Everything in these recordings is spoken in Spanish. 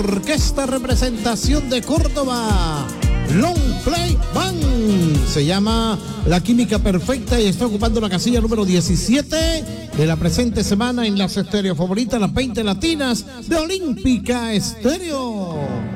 Orquesta Representación de Córdoba, Long Play Band, se llama La Química Perfecta y está ocupando la casilla número 17 de la presente semana en las estéreo favoritas, las 20 latinas de Olímpica Estéreo.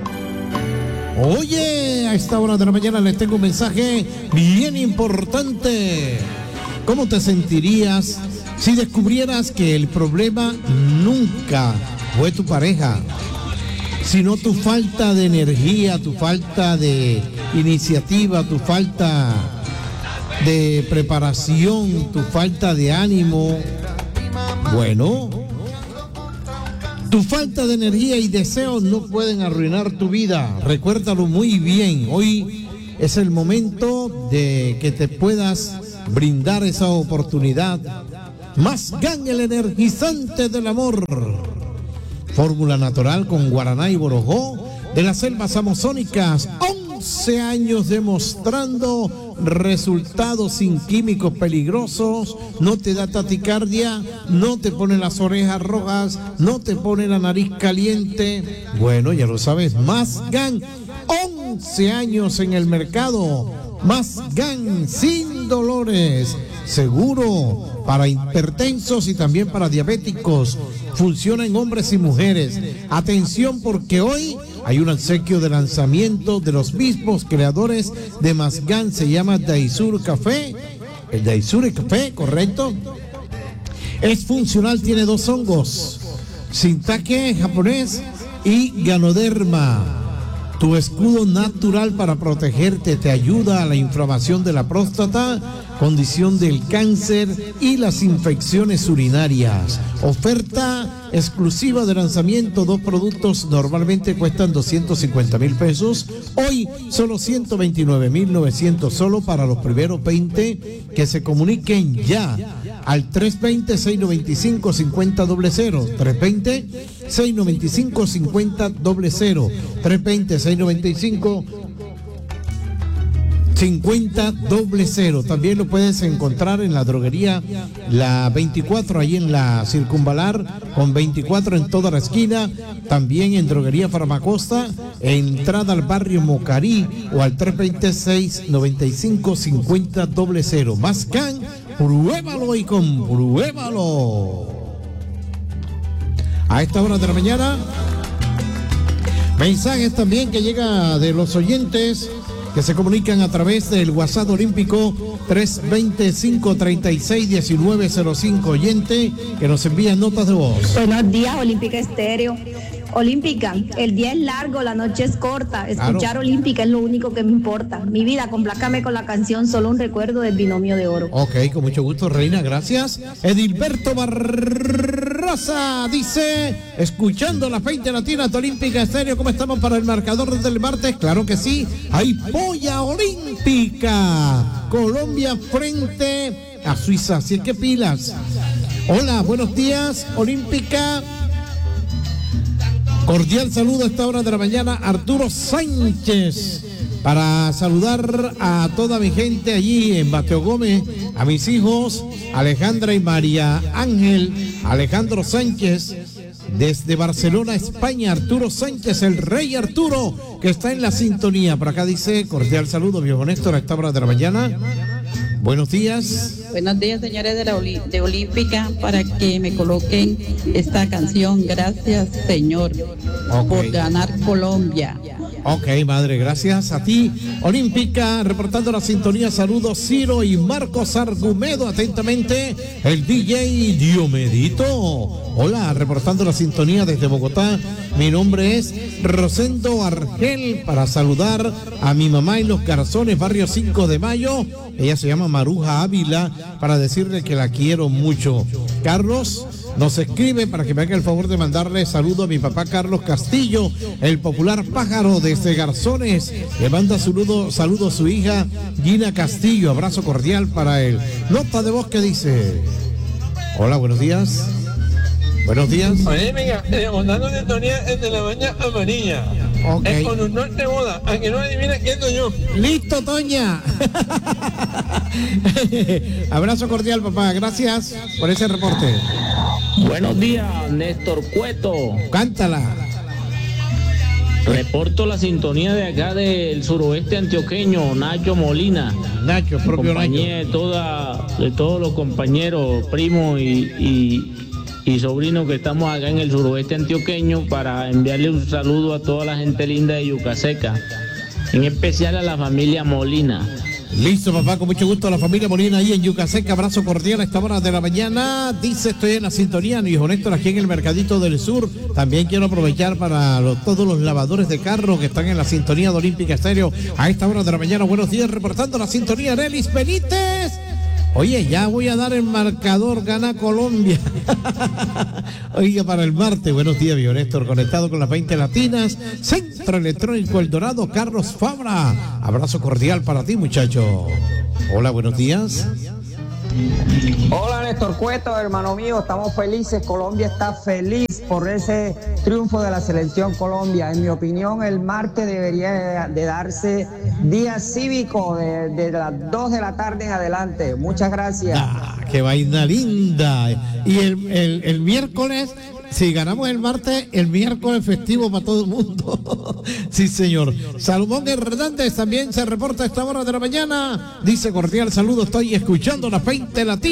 Oye, a esta hora de la mañana les tengo un mensaje bien importante. ¿Cómo te sentirías si descubrieras que el problema nunca fue tu pareja, sino tu falta de energía, tu falta de iniciativa, tu falta de preparación, tu falta de ánimo? Bueno, tu falta de energía y deseos no pueden arruinar tu vida. Recuérdalo muy bien. Hoy es el momento de que te puedas brindar esa oportunidad. Más GAN, el energizante del amor. Fórmula natural con guaraná y borojó de las selvas amazónicas. 11 años demostrando resultados sin químicos peligrosos. No te da taticardia, no te pone las orejas rojas, no te pone la nariz caliente. Bueno, ya lo sabes, Más GAN, 11 años en el mercado. Más GAN, sin dolores, seguro para hipertensos y también para diabéticos. Funciona en hombres y mujeres. Atención, porque hoy hay un obsequio de lanzamiento de los mismos creadores de Más GAN. Se llama Daisur Café. El Daisur Café, correcto. Es funcional, tiene 2 hongos: Shiitake japonés y Ganoderma. Tu escudo natural para protegerte, te ayuda a la inflamación de la próstata, condición del cáncer y las infecciones urinarias. Oferta exclusiva de lanzamiento: 2 productos normalmente cuestan 250,000 pesos. Hoy solo 129,900, solo para los primeros 20 que se comuniquen ya al 320-695-5000, 320-695-5000, 320-695-5000. También lo puedes encontrar en la droguería La 24, ahí en la Circunvalar, con 24 en toda la esquina. También en droguería Farmacosta, entrada al barrio Mocarí, o al 320-695-5000. Más GAN, pruébalo y compruébalo. A esta hora de la mañana, mensajes también que llega de los oyentes que se comunican a través del WhatsApp olímpico 320-536-1905. Oyente que nos envía notas de voz. Buenos días, Olímpica Estéreo. Olímpica, el día es largo, la noche es corta. Escuchar claro. Olímpica es lo único que me importa. Mi vida, complácame con la canción Solo un recuerdo del Binomio de Oro. Ok, con mucho gusto, Reina, gracias. Edilberto Barraza dice: escuchando la 20 latinas de Olímpica Estéreo. ¿Cómo estamos para el marcador del martes? Claro que sí, hay polla olímpica. Colombia frente a Suiza, así es que pilas. Hola, buenos días, Olímpica. Cordial saludo a esta hora de la mañana, Arturo Sánchez, para saludar a toda mi gente allí en Mateo Gómez, a mis hijos Alejandra y María Ángel. Alejandro Sánchez desde Barcelona, España. Arturo Sánchez, el rey Arturo, que está en la sintonía. Por acá dice: cordial saludo, viejo Néstor, a esta hora de la mañana. Buenos días. Buenos días, señores de Olímpica, para que me coloquen esta canción. Gracias, Señor, por ganar Colombia. Ok, madre, gracias a ti. Olímpica, reportando la sintonía. Saludos, Ciro y Marcos Argumedo. Atentamente, el DJ Diomedito. Hola, reportando la sintonía desde Bogotá. Mi nombre es Rosendo Argel, para saludar a mi mamá en Los Garzones, barrio 5 de Mayo. Ella se llama Maruja Ávila, para decirle que la quiero mucho. Carlos nos escribe para que me haga el favor de mandarle saludo a mi papá Carlos Castillo, el popular pájaro desde Garzones. Le manda saludo a su hija Gina Castillo. Abrazo cordial para él. Nota de voz que dice: hola, buenos días. Buenos días. Oye, venga, ondando de Antonia de la baña amarilla. Ok. Es con un norte boda, aunque no adivina quién soy yo. Listo, Toña. Abrazo cordial, papá. Gracias por ese reporte. Buenos días, Néstor Cueto. Cántala. Reporto la sintonía de acá del suroeste antioqueño, Nacho Molina. Nacho, propio compañía Nacho. De todos los compañeros, primos y sobrinos que estamos acá en el suroeste antioqueño, para enviarle un saludo a toda la gente linda de Yucaseca, en especial a la familia Molina. Listo, papá, con mucho gusto a la familia Molina ahí en Yucaseca. Abrazo cordial a esta hora de la mañana. Dice, estoy en la sintonía, mi hijo Néstor, aquí en el Mercadito del Sur. También quiero aprovechar para todos los lavadores de carro que están en la sintonía de Olímpica Estéreo a esta hora de la mañana. Buenos días, reportando la sintonía Nelis Benítez. Oye, ya voy a dar el marcador, gana Colombia. Oiga, para el martes, buenos días, mi Néstor, conectado con las 20 latinas, Centro Electrónico El Dorado, Carlos Fabra. Abrazo cordial para ti, muchacho. Hola, buenos días. Hola, Néstor Cueto, hermano mío, estamos felices, Colombia está feliz por ese triunfo de la selección Colombia. En mi opinión, el martes debería de darse día cívico de las 2 de la tarde en adelante. Muchas gracias. Qué vaina linda. Y el miércoles, si ganamos el martes, el miércoles festivo para todo el mundo. Sí, señor. Salomón Hernández también se reporta a esta hora de la mañana. Dice, cordial saludo, estoy escuchando las 20 latinas.